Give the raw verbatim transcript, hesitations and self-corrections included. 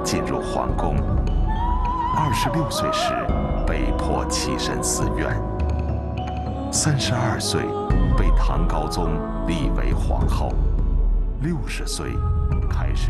进入皇宫。二十六岁时被迫弃身寺院。三十二岁被唐高宗立为皇后。六十岁开始。